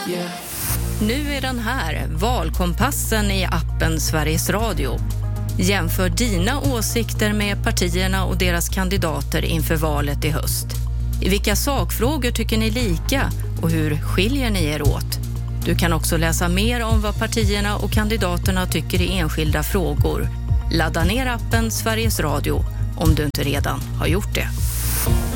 Yeah. Nu är den här, valkompassen i appen Sveriges Radio. Jämför dina åsikter med partierna och deras kandidater inför valet i höst. I vilka sakfrågor tycker ni lika och hur skiljer ni er åt? Du kan också läsa mer om vad partierna och kandidaterna tycker i enskilda frågor. Ladda ner appen Sveriges Radio om du inte redan har gjort det.